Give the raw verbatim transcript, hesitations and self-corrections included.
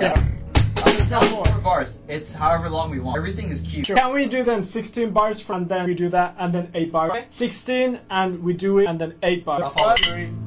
Yeah. It's not four bars. It's however long we want. Everything is cute. Sure. Can we do then sixteen bars and then we do that and then eight bars? Okay. sixteen and we do it and then eight bars. I'll follow. Three,